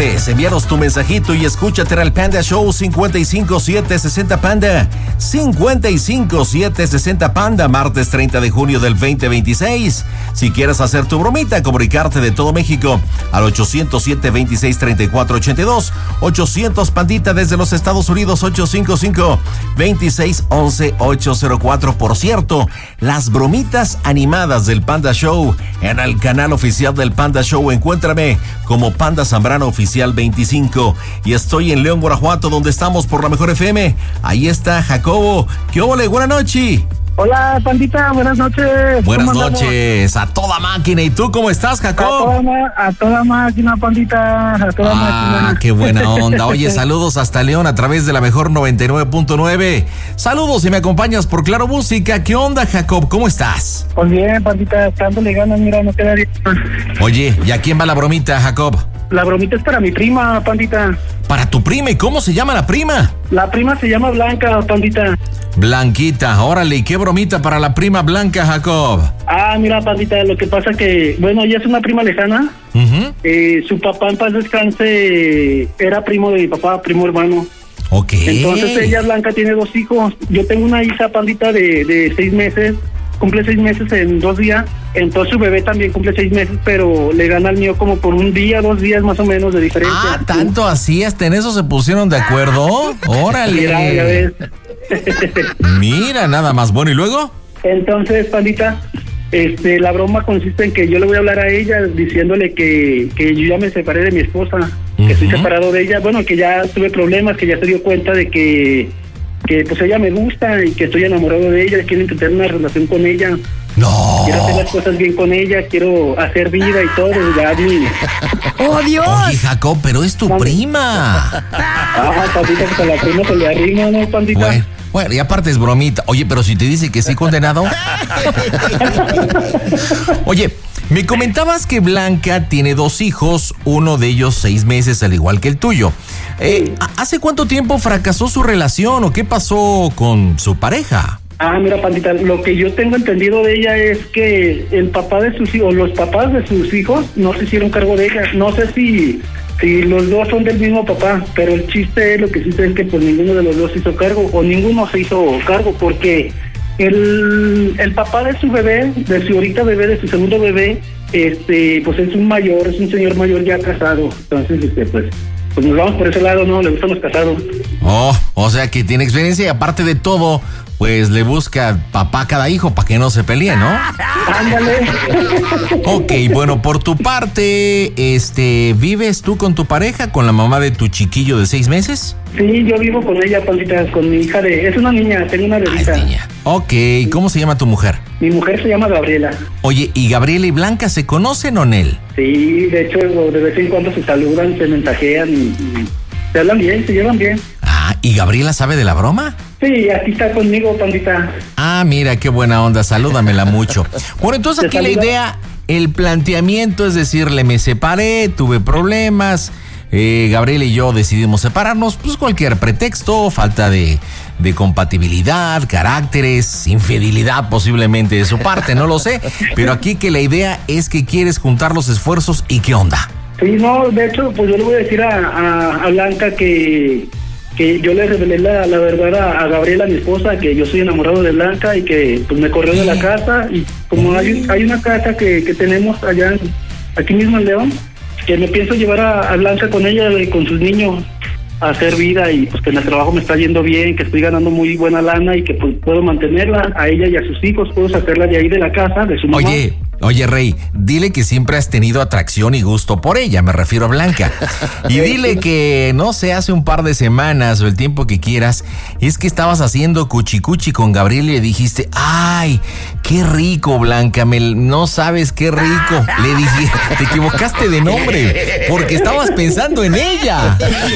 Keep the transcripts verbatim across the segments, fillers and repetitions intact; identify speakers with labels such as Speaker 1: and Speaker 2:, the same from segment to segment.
Speaker 1: martes. Envíanos tu mensajito y escúchate al Panda Show cincuenta y cinco siete sesenta Panda. cincuenta y cinco siete sesenta Panda, martes treinta de junio del veinte veintiséis. Si quieres hacer tu bromita, comunicarte de todo México al ochocientos siete veintiséis treinta y cuatro ochenta y dos. ochocientos Pandita desde los Estados Unidos, ocho cinco cinco veintiséis once ochocientos cuatro. Por cierto, las bromitas animadas del Panda Show en el canal oficial del Panda Show. Encuéntrame como Panda Zambrano Oficial veinticinco. Y estoy en León, Guanajuato, donde estamos por la Mejor F M. Ahí está Jacobo. ¿Qué ole? Buenas noches.
Speaker 2: Hola, Pandita, buenas noches.
Speaker 1: Buenas noches, a toda máquina. ¿Y tú cómo estás, Jacob?
Speaker 2: A toda, a toda máquina, Pandita, a toda
Speaker 1: ah,
Speaker 2: máquina.
Speaker 1: Qué buena onda. Oye, saludos hasta León a través de la Mejor noventa y nueve punto nueve. Saludos y me acompañas por Claro Música. ¿Qué onda, Jacob? ¿Cómo estás?
Speaker 2: Pues bien, Pandita, dándole ganas, mira, no queda bien.
Speaker 1: Oye, ¿y a quién va la bromita, Jacob?
Speaker 2: La bromita es para mi prima, Pandita.
Speaker 1: ¿Para tu prima? ¿Y cómo se llama la prima?
Speaker 2: La prima se llama Blanca, Pandita.
Speaker 1: Blanquita, órale, ¿y qué bromita para la prima Blanca, Jacob?
Speaker 2: Ah, mira, Pandita, lo que pasa que, bueno, ella es una prima lejana. Uh-huh. Eh, su papá, en paz descanse, era primo de mi papá, primo hermano.
Speaker 1: Ok.
Speaker 2: Entonces ella, Blanca, tiene dos hijos. Yo tengo una hija, Pandita, de, de seis meses. Cumple seis meses en dos días. Entonces su bebé también cumple seis meses, pero le gana al mío como por un día, dos días más o menos de diferencia.
Speaker 1: Ah, ¿tanto así? ¿Hasta en eso se pusieron de acuerdo? ¡Órale!
Speaker 2: Mira, ya ves.
Speaker 1: Mira, nada más. Bueno, ¿y luego?
Speaker 2: Entonces, Pandita, este, la broma consiste en que yo le voy a hablar a ella diciéndole que, que yo ya me separé de mi esposa, uh-huh. que estoy separado de ella, bueno, que ya tuve problemas, que ya se dio cuenta de que, que pues ella me gusta y que estoy enamorado de ella, quiero intentar una relación con ella.
Speaker 1: No.
Speaker 2: Quiero hacer las cosas bien con ella, quiero hacer vida y todo, ya vi.
Speaker 3: ¡Oh, Dios!
Speaker 1: Oye, Jacob, pero es tu ¿Pandita? Prima.
Speaker 2: Ah, Pandita, que a la prima se le arrima, ¿no, Pandita?
Speaker 1: Bueno, bueno, y aparte es bromita. Oye, pero si te dice que sí, condenado. Oye, me comentabas que Blanca tiene dos hijos, uno de ellos seis meses, al igual que el tuyo. Eh, ¿Hace cuánto tiempo fracasó su relación o qué pasó con su pareja?
Speaker 2: Ah, mira, Pandita, lo que yo tengo entendido de ella es que el papá de sus hijos, los papás de sus hijos no se hicieron cargo de ella. No sé si, si los dos son del mismo papá, pero el chiste es lo que sí sé es que pues ninguno de los dos se hizo cargo, o ninguno se hizo cargo, porque el, el papá de su bebé, de su ahorita bebé, de su segundo bebé, este, pues es un mayor, es un señor mayor ya casado. Entonces, este, pues... Pues nos vamos por ese lado, ¿no? Le gustan los casados.
Speaker 1: Oh, o sea que tiene experiencia y aparte de todo, pues le busca papá a cada hijo para que no se peleen, ¿no?
Speaker 2: Ándale.
Speaker 1: Ok, bueno, por tu parte, este, ¿vives tú con tu pareja, con la mamá de tu chiquillo de seis meses?
Speaker 2: Sí, yo vivo con ella, Pandita, con mi hija de... Es una niña, tengo una bebita.
Speaker 1: Ah, es niña. Ok, ¿cómo se llama tu mujer?
Speaker 2: Mi mujer se llama Gabriela.
Speaker 1: Oye, ¿y Gabriela y Blanca se conocen o Nel?
Speaker 2: Sí, de hecho, de vez en cuando se saludan, se mensajean y, y se hablan bien, se llevan bien.
Speaker 1: Ah, ¿y Gabriela sabe de la broma?
Speaker 2: Sí, aquí está conmigo, Pandita.
Speaker 1: Ah, mira, qué buena onda, salúdamela mucho. Bueno, entonces aquí la idea, el planteamiento es decirle, me separé, tuve problemas... Eh, Gabriela y yo decidimos separarnos, pues cualquier pretexto, falta de, de compatibilidad, caracteres, infidelidad posiblemente de su parte, no lo sé, pero aquí que la idea es que quieres juntar los esfuerzos y qué onda.
Speaker 2: Sí, no, de hecho, pues yo le voy a decir a, a, a Blanca que, que yo le revelé la, la verdad a, a Gabriela, mi esposa, que yo soy enamorado de Blanca y que pues me corrió de la casa y como hay, hay una casa que, que tenemos allá, aquí mismo en León, que me pienso llevar a, a Blanca con ella y con sus niños a hacer vida y pues que en el trabajo me está yendo bien, que estoy ganando muy buena lana y que pues puedo mantenerla a ella y a sus hijos, puedo sacarla de ahí de la casa, de su mamá.
Speaker 1: Oye, oye Rey, dile que siempre has tenido atracción y gusto por ella, me refiero a Blanca. Y dile que, no sé, hace un par de semanas o el tiempo que quieras, es que estabas haciendo cuchicuchi con Gabriel y le dijiste, ay, qué rico, Blanca, me, no sabes qué rico. Le dije, te equivocaste de nombre, porque estabas pensando en ella.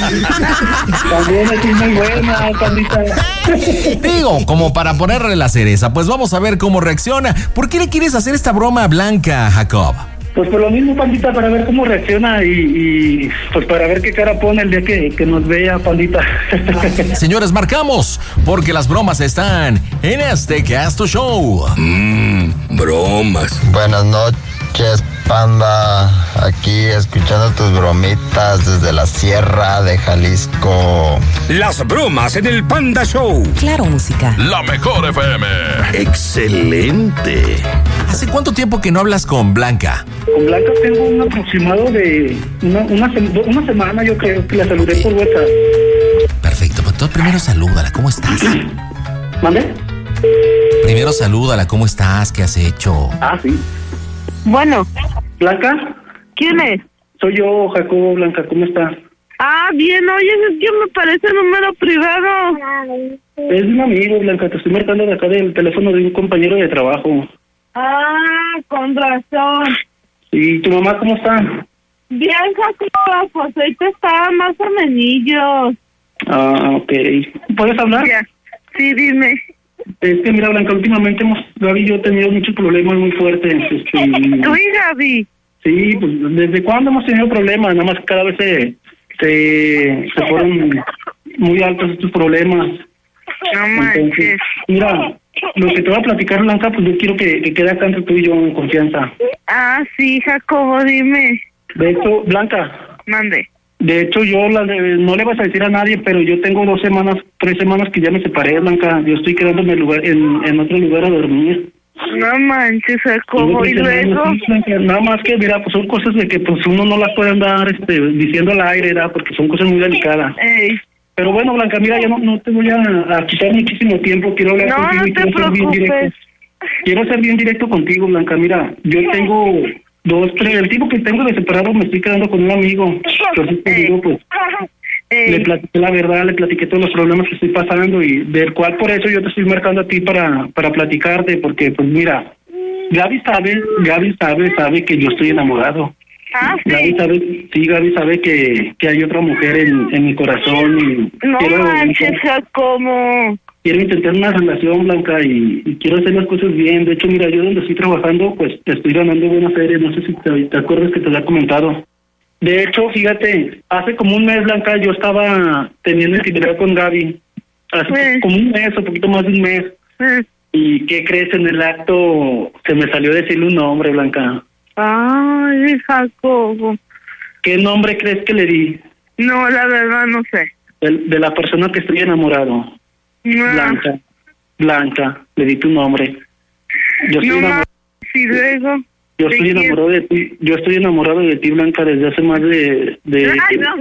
Speaker 2: También es muy buena, Pandita.
Speaker 1: Digo, como para ponerle la cereza, pues vamos a ver cómo reacciona. ¿Por qué le quieres hacer esta broma a Blanca, Jacob?
Speaker 2: Pues por lo mismo, Pandita, para ver cómo reacciona y, y pues para ver qué cara pone el día que, que nos vea, Pandita.
Speaker 1: Señores, marcamos, porque las bromas están en este Casto Show.
Speaker 4: Mmm, bromas.
Speaker 5: Buenas noches.
Speaker 3: noches, Panda. Aquí escuchando tus bromitas desde la Sierra de Jalisco.
Speaker 4: Las bromas en el Panda Show.
Speaker 5: Claro, música.
Speaker 6: La mejor F M.
Speaker 1: Excelente. ¿Hace cuánto tiempo que no hablas con Blanca?
Speaker 2: Con Blanca tengo un aproximado de una, una, una semana, yo creo, que la saludé por WhatsApp.
Speaker 1: Perfecto, pues entonces primero salúdala, ¿cómo estás?
Speaker 2: ¿Mande?
Speaker 1: Primero salúdala, ¿cómo estás? ¿Qué has hecho?
Speaker 2: Ah, sí.
Speaker 7: Bueno.
Speaker 2: ¿Blanca?
Speaker 7: ¿Quién es?
Speaker 2: Soy yo, Jacobo. Blanca, ¿cómo estás?
Speaker 7: Ah, bien, oye, es que me parece número privado.
Speaker 2: Es un amigo, Blanca, te estoy marcando de acá del teléfono de un compañero de trabajo.
Speaker 7: Ah, con razón.
Speaker 2: ¿Y tu mamá cómo está?
Speaker 7: Bien, Jacobo, pues ahorita está más o menos.
Speaker 2: Ah, ok. ¿Puedes hablar?
Speaker 7: Ya. Sí, dime.
Speaker 2: Es que mira, Blanca, últimamente hemos, Gaby y yo, he tenido muchos problemas muy fuertes. Este,
Speaker 7: ¿Tú y Gaby?
Speaker 2: Sí, pues ¿desde cuándo hemos tenido problemas? Nada más que cada vez se, se, se fueron muy altos estos problemas.
Speaker 7: No manches.
Speaker 2: Mira, lo que te voy a platicar, Blanca, pues yo quiero que, que quede acá entre tú y yo en confianza.
Speaker 7: Ah, sí, Jacobo, dime.
Speaker 2: De hecho, Blanca.
Speaker 7: Mande.
Speaker 2: De hecho, yo la de, no le vas a decir a nadie, pero yo tengo dos semanas, tres semanas que ya me separé, Blanca. Yo estoy quedándome en, lugar, en, en otro lugar a dormir.
Speaker 7: No manches, Jacobo, y luego...
Speaker 2: Nada más que, mira, pues son cosas de que pues uno no las puede andar este, diciendo al aire, ¿verdad? Porque son cosas muy delicadas.
Speaker 7: Ey.
Speaker 2: Pero bueno, Blanca, mira, ya no, no te voy a, a quitar muchísimo tiempo. Quiero hablar
Speaker 7: no,
Speaker 2: contigo.
Speaker 7: No,
Speaker 2: y
Speaker 7: te
Speaker 2: quiero ser bien directo. Quiero ser bien directo contigo, Blanca. Mira, yo tengo dos, tres... El tipo que tengo de separado me estoy quedando con un amigo. Entonces te digo, pues...
Speaker 7: Ey.
Speaker 2: Le platiqué la verdad, le platiqué todos los problemas que estoy pasando y del cual por eso yo te estoy marcando a ti para para platicarte, porque pues mira, Gaby sabe, Gaby sabe, sabe que yo estoy enamorado.
Speaker 7: Ah, sí.
Speaker 2: Gaby sabe, sí, Gaby sabe que, que hay otra mujer en, en mi corazón y
Speaker 7: no
Speaker 2: quiero,
Speaker 7: manches, Jacobo.
Speaker 2: Quiero intentar una relación, Blanca, y, y quiero hacer las cosas bien. De hecho, mira, yo donde estoy trabajando, pues te estoy ganando buenas ferias, no sé si te, te acuerdas que te lo he comentado. De hecho, fíjate, hace como un mes, Blanca, yo estaba teniendo intimidad con Gaby. Hace sí. como un mes, un poquito más de un mes.
Speaker 7: Sí.
Speaker 2: ¿Y qué crees? En el acto se me salió decirle un nombre, Blanca.
Speaker 7: Ay, Jacobo.
Speaker 2: ¿Qué nombre crees que le di?
Speaker 7: No, la verdad no sé.
Speaker 2: De, de la persona que estoy enamorado.
Speaker 7: No.
Speaker 2: Blanca. Blanca, le di tu nombre. Yo estoy
Speaker 7: no,
Speaker 2: enamorado.
Speaker 7: Sí, luego.
Speaker 2: Yo estoy enamorado de ti, yo estoy enamorado de ti, Blanca, desde hace más de... de
Speaker 7: Ay, no,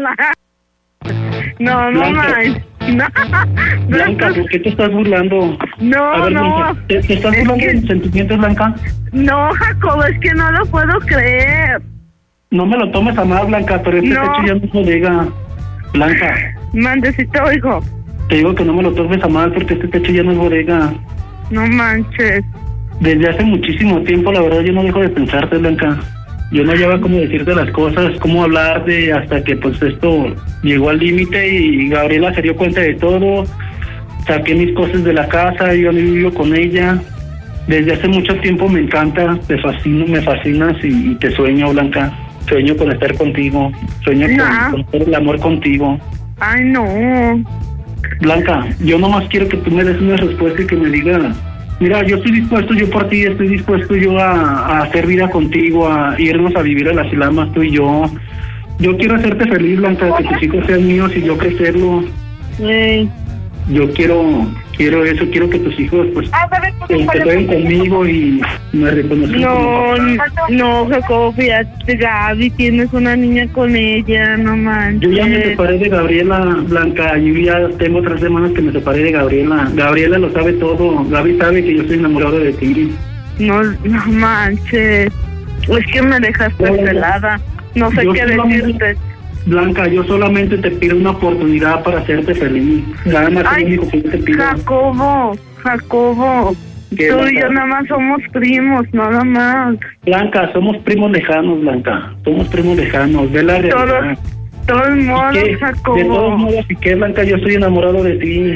Speaker 7: no, no,
Speaker 2: Blanca,
Speaker 7: no,
Speaker 2: Blanca, ¿por qué te estás burlando?
Speaker 7: No,
Speaker 2: A ver,
Speaker 7: no.
Speaker 2: Blanca, ¿te, te estás burlando de mis sentimientos, Blanca?
Speaker 7: No, Jacobo, es que no lo puedo creer.
Speaker 2: No me lo tomes a mal, Blanca, pero este
Speaker 7: no.
Speaker 2: techo ya no es bodega. Blanca.
Speaker 7: Mande, si te oigo.
Speaker 2: Te digo que no me lo tomes a mal porque este techo ya no es bodega.
Speaker 7: No manches.
Speaker 2: Desde hace muchísimo tiempo, la verdad, yo no dejo de pensarte, Blanca. Yo no llevaba cómo decirte las cosas, cómo hablarte, hasta que pues esto llegó al límite y Gabriela se dio cuenta de todo. Saqué mis cosas de la casa, yo vivo con ella. Desde hace mucho tiempo me encanta, te fascino, me fascinas y, y te sueño, Blanca. Sueño con estar contigo, sueño
Speaker 7: no.
Speaker 2: con, con hacer el amor contigo.
Speaker 7: Ay, no.
Speaker 2: Blanca, yo nomás quiero que tú me des una respuesta y que me digas... Mira, yo estoy dispuesto, yo por ti, estoy dispuesto yo a, a hacer vida contigo, a irnos a vivir a las Ilamas, tú y yo. Yo quiero hacerte feliz, Blanca, que tus hijos sean míos y yo crecerlo.
Speaker 7: Sí.
Speaker 2: Yo quiero quiero eso, quiero que tus hijos, pues, eh, se queden conmigo y me reconozcan.
Speaker 7: No, no, Jacobo, fíjate, Gaby, tienes una niña con ella, no manches.
Speaker 2: Yo ya me separé de Gabriela, Blanca, yo ya tengo tres semanas que me separé de Gabriela. Gabriela lo sabe todo, Gaby sabe que yo estoy enamorado de ti.
Speaker 7: No, no manches, es que me dejaste no, pelada, no sé qué decirte.
Speaker 2: Blanca, yo solamente te pido una oportunidad para hacerte feliz. Nada más.
Speaker 7: Ay,
Speaker 2: único que te pido.
Speaker 7: Jacobo, Jacobo, tú
Speaker 2: Blanca?
Speaker 7: y yo nada más somos primos, nada más.
Speaker 2: Blanca, somos primos lejanos, Blanca. Somos primos lejanos, ve la realidad.
Speaker 7: Todos modos, Jacobo.
Speaker 2: De todos modos, ¿y qué, Blanca? Yo estoy enamorado de ti.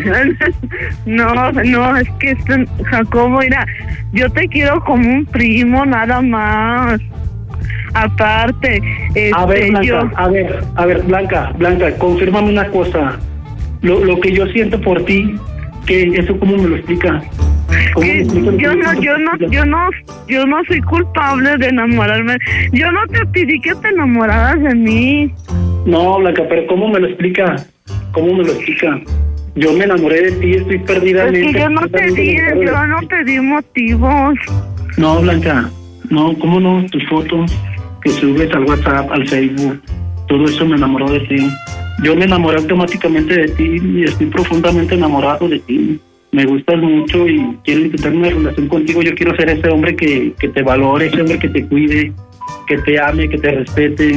Speaker 7: No, no, es que, este, Jacobo, mira, yo te quiero como un primo, nada más. Aparte, este,
Speaker 2: a ver, Blanca,
Speaker 7: yo...
Speaker 2: a ver, a ver, Blanca, Blanca, confírmame una cosa. Lo, lo que yo siento por ti, que eso cómo me lo explica.
Speaker 7: Que yo no, yo no, yo no, yo no soy culpable de enamorarme. Yo no te pedí que te enamoraras de mí.
Speaker 2: No, Blanca, pero ¿cómo me lo explica? ¿Cómo me lo explica? Yo me enamoré de ti, estoy perdidamente.
Speaker 7: Es que yo no te di, yo no te di motivos.
Speaker 2: No, Blanca, no, ¿cómo no? Tus fotos que subes al WhatsApp, al Facebook, todo eso me enamoró de ti. Yo me enamoré automáticamente de ti y estoy profundamente enamorado de ti. Me gustas mucho y quiero intentar una relación contigo. Yo quiero ser ese hombre que, que te valore, ese hombre que te cuide, que te ame, que te respete.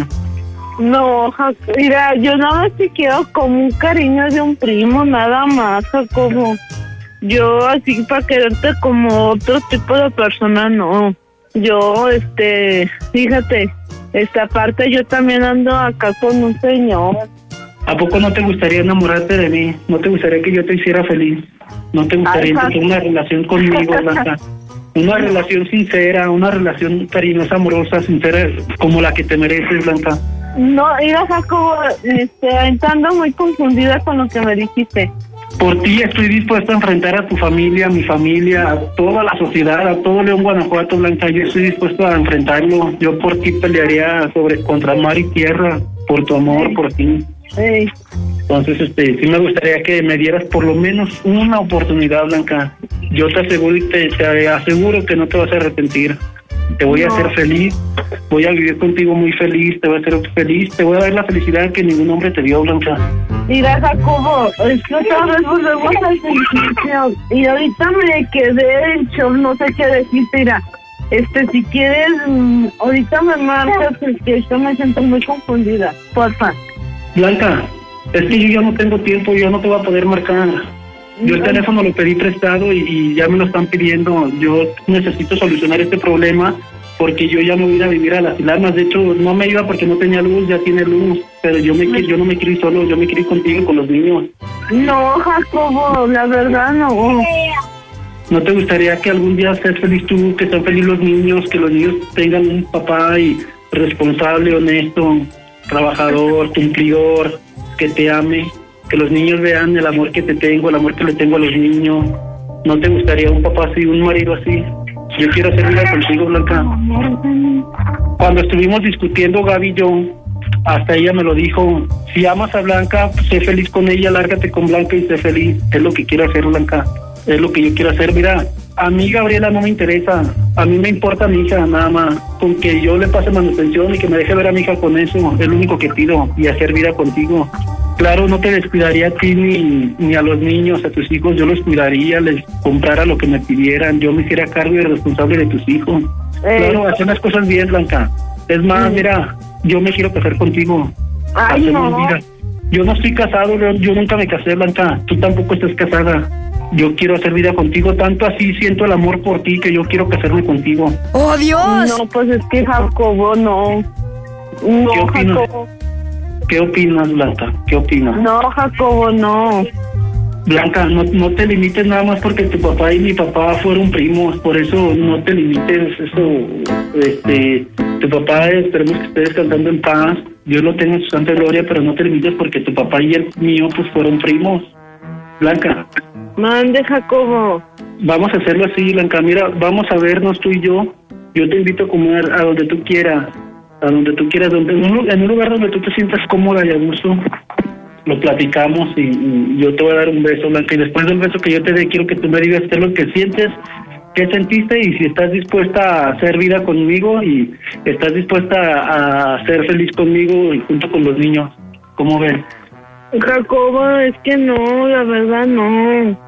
Speaker 7: No, Jacobo, mira, yo nada más te quiero como un cariño de un primo, nada más, Jacobo. Yo así para quererte como otro tipo de persona, no. Yo, este, fíjate, esta parte yo también ando acá con un señor.
Speaker 2: ¿A poco no te gustaría enamorarte de mí? ¿No te gustaría que yo te hiciera feliz? ¿No te gustaría tener una relación conmigo, Blanca? Una relación sincera, una relación cariñosa, amorosa, sincera, como la que te mereces, Blanca.
Speaker 7: No, mira, Jacobo, este, ando muy confundida con lo que me dijiste.
Speaker 2: Por ti estoy dispuesta a enfrentar a tu familia, a mi familia, a toda la sociedad, a todo León, Guanajuato, Blanca. Yo estoy dispuesto a enfrentarlo. Yo por ti pelearía sobre contra mar y tierra, por tu amor, sí. Por ti.
Speaker 7: Sí.
Speaker 2: Entonces, este, sí me gustaría que me dieras por lo menos una oportunidad, Blanca. Yo te aseguro y te, te aseguro que no te vas a arrepentir. Te voy no. a hacer feliz, voy a vivir contigo muy feliz, te voy a hacer feliz, te voy a dar la felicidad que ningún hombre te dio, Blanca.
Speaker 7: Mira, Jacobo, es que otra vez volvemos al principio y ahorita me quedé en shock, no sé qué decirte. Mira, este, si quieres, ahorita me marcas, porque yo me siento muy confundida, porfa.
Speaker 2: Blanca, es que yo ya no tengo tiempo, yo no te voy a poder marcar. Yo el teléfono lo pedí prestado y, y ya me lo están pidiendo. Yo necesito solucionar este problema porque yo ya me voy a ir a vivir a las Ilamas. De hecho, no me iba porque no tenía luz, ya tiene luz. Pero yo me yo no me quiero ir solo, yo me quiero ir contigo y con los niños.
Speaker 7: No, Jacobo, la verdad no.
Speaker 2: ¿No te gustaría que algún día seas feliz tú, que sean felices los niños, que los niños tengan un papá y responsable, honesto, trabajador, cumplidor, que te ame? Que los niños vean el amor que te tengo, el amor que le tengo a los niños. ¿No te gustaría un papá así, un marido así? Yo quiero hacer vida contigo, Blanca. Cuando estuvimos discutiendo, Gaby y yo, hasta ella me lo dijo, si amas a Blanca, sé feliz con ella, lárgate con Blanca y sé feliz. Es lo que quiero hacer, Blanca. Es lo que yo quiero hacer. Mira, a mí Gabriela no me interesa. A mí me importa mi hija, nada más. Con que yo le pase manutención y que me deje ver a mi hija con eso, es lo único que pido. Y hacer vida contigo. Claro, no te descuidaría a ti ni, ni a los niños, a tus hijos. Yo los cuidaría, les comprara lo que me pidieran. Yo me hiciera cargo y responsable de tus hijos. Eh. Claro, hacer las cosas bien, Blanca. Es más, eh. mira, yo me quiero casar contigo.
Speaker 7: Ay, no.
Speaker 2: Vida. Yo no estoy casado, yo nunca me casé, Blanca. Tú tampoco estás casada. Yo quiero hacer vida contigo, tanto así siento el amor por ti que yo quiero casarme contigo.
Speaker 5: ¡Oh, Dios!
Speaker 7: No, pues es que Jacobo, no. No,
Speaker 2: ¿Qué opinas?
Speaker 7: Jacobo.
Speaker 2: ¿Qué opinas, Blanca? ¿Qué opinas?
Speaker 7: No, Jacobo, no.
Speaker 2: Blanca, no, no te limites nada más porque tu papá y mi papá fueron primos, por eso no te limites, eso, este, tu papá, esperemos que esté descansando en paz, Dios lo tenga en su santa gloria, pero no te limites porque tu papá y el mío, pues, fueron primos. Blanca.
Speaker 7: Mande, Jacobo.
Speaker 2: Vamos a hacerlo así, Blanca, mira, vamos a vernos tú y yo, yo te invito a comer a donde tú quieras, a donde tú quieras, donde en un, en un lugar donde tú te sientas cómoda y a gusto, lo platicamos y, y yo te voy a dar un beso, Blanca, y después del beso que yo te dé, quiero que tú me digas qué es lo que sientes, qué sentiste y si estás dispuesta a hacer vida conmigo y estás dispuesta a, a ser feliz conmigo y junto con los niños. ¿Cómo ven?
Speaker 7: Jacobo, es que no, la verdad no.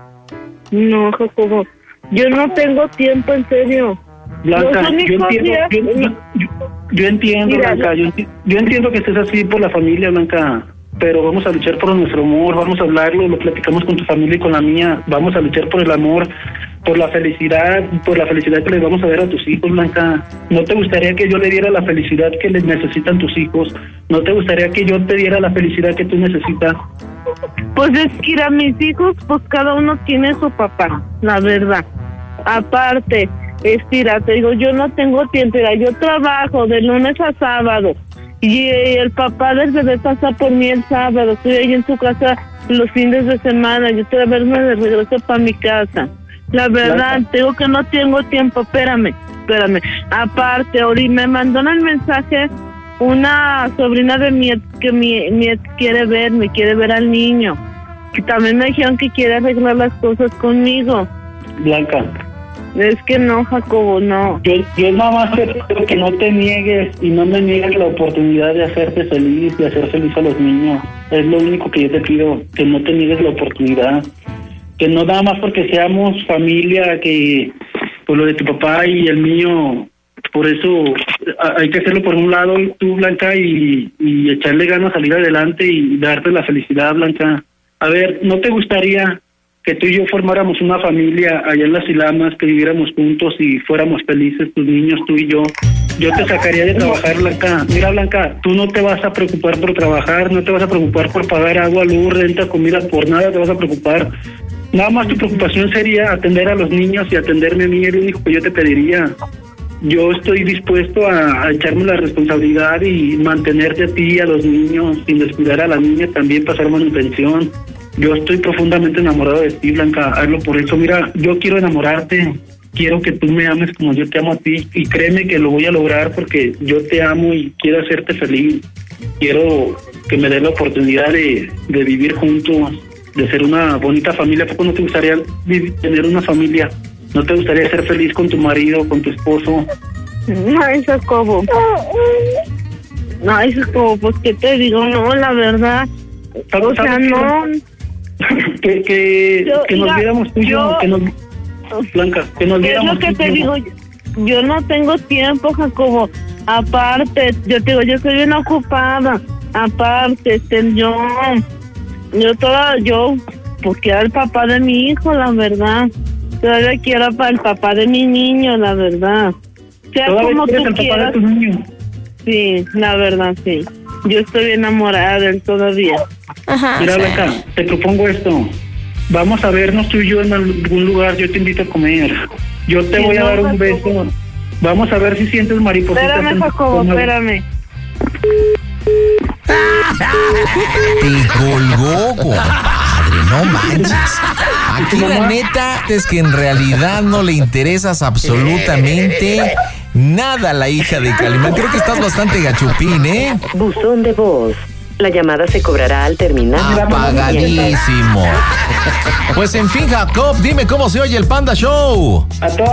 Speaker 7: No, Jacobo. Yo no tengo tiempo, en serio.
Speaker 2: Blanca, yo entiendo, días... yo, yo, yo entiendo, Mira, Blanca, yo, yo entiendo que estés así por la familia, Blanca, pero vamos a luchar por nuestro amor, vamos a hablarlo, lo platicamos con tu familia y con la mía, vamos a luchar por el amor, por la felicidad, por la felicidad que les vamos a dar a tus hijos, Blanca. ¿No te gustaría que yo le diera la felicidad que les necesitan tus hijos? ¿No te gustaría que yo te diera la felicidad que tú necesitas?
Speaker 7: Pues es que ir a mis hijos, pues cada uno tiene su papá, la verdad. Aparte, estira, te digo, yo no tengo tiempo, mira, yo trabajo de lunes a sábado y el papá del bebé pasa por mí el sábado, estoy ahí en su casa los fines de semana, yo estoy a verme de regreso para mi casa. La verdad,
Speaker 2: Blanca.
Speaker 7: te digo que no tengo tiempo, espérame, espérame. Aparte, ahorita me mandó el mensaje una sobrina de mi ex, que mi, mi ex quiere ver, me quiere ver al niño. Que también me dijeron que quiere arreglar las cosas conmigo.
Speaker 2: Blanca,
Speaker 7: Es que no, Jacobo, no.
Speaker 2: yo, yo nada más te pido que no te niegues y no me niegues la oportunidad de hacerte feliz, de hacer feliz a los niños. Es lo único que yo te pido, que no te niegues la oportunidad. Que no nada más porque seamos familia, que por lo de tu papá y el mío, por eso a- hay que hacerlo por un lado, tú, Blanca, y, y echarle ganas a salir adelante y darte la felicidad, Blanca. A ver, ¿no te gustaría que tú y yo formáramos una familia allá en las Ilamas, que viviéramos juntos y fuéramos felices, tus niños, tú y yo? Yo te sacaría de trabajar, Blanca. Mira, Blanca, tú no te vas a preocupar por trabajar, no te vas a preocupar por pagar agua, luz, renta, comida, por nada te vas a preocupar. Nada más tu preocupación sería atender a los niños y atenderme a mí, es lo único que yo te pediría. Yo estoy dispuesto a, a echarme la responsabilidad y mantenerte a ti y a los niños, sin descuidar a la niña, también pasar manutención. Yo estoy profundamente enamorado de ti, Blanca, hazlo por eso. Mira, yo quiero enamorarte, quiero que tú me ames como yo te amo a ti, y créeme que lo voy a lograr porque yo te amo y quiero hacerte feliz. Quiero que me des la oportunidad de, de vivir juntos, de ser una bonita familia. ¿Por qué no te gustaría vivir, tener una familia? ¿No te gustaría ser feliz con tu marido, con tu esposo?
Speaker 7: Ay, Jacobo. Ay, Jacobo, pues, ¿qué te digo? No, la verdad. O sea, no.
Speaker 2: que que,
Speaker 7: Yo,
Speaker 2: que nos
Speaker 7: mira,
Speaker 2: viéramos tú y yo,
Speaker 7: yo-
Speaker 2: que nos, Blanca, que nos
Speaker 7: ¿Qué es
Speaker 2: viéramos
Speaker 7: lo que
Speaker 2: tú y
Speaker 7: te
Speaker 2: yo.
Speaker 7: digo? Yo no tengo tiempo, Jacobo. Aparte, yo te digo, yo estoy bien ocupada. Aparte, este, yo, yo toda, yo, pues quiero al papá de mi hijo, la verdad. Todavía quiero para el papá de mi niño, la verdad. Sea
Speaker 2: Todavía
Speaker 7: como
Speaker 2: quieres
Speaker 7: tú
Speaker 2: al papá de
Speaker 7: quieras.
Speaker 2: tu niño.
Speaker 7: Sí, la verdad, sí. Yo estoy enamorada de él todavía.
Speaker 5: Ajá.
Speaker 2: Mira,
Speaker 5: o sea,
Speaker 2: Blanca, te propongo esto. Vamos a vernos tú y yo en algún lugar, yo te invito a comer. Yo te
Speaker 7: Sí,
Speaker 2: voy a
Speaker 7: no,
Speaker 2: dar un
Speaker 7: Jacobo.
Speaker 2: beso. Vamos a ver si sientes maripositas.
Speaker 7: Espérame,
Speaker 2: en-
Speaker 7: Jacobo,
Speaker 2: en-
Speaker 7: espérame.
Speaker 1: Te colgó, compadre, no manches. Aquí la neta es que en realidad no le interesas absolutamente nada a la hija de Calimán. Creo que estás bastante gachupín, ¿eh?
Speaker 6: Buzón de voz. La llamada se cobrará al terminar.
Speaker 1: Apagadísimo. Pues en fin, Jacob, dime cómo se oye el Panda Show.
Speaker 2: A toda